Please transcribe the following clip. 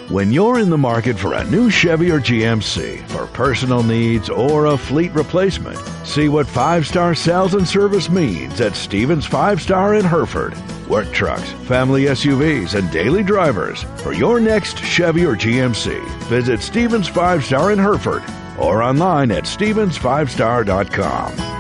When you're in the market for a new Chevy or GMC for personal needs or a fleet replacement, see what 5-star sales and service means at Stevens 5-Star in Hereford. Work trucks, family SUVs, and daily drivers. For your next Chevy or GMC, visit Stevens 5-Star in Hereford or online at stevens5star.com.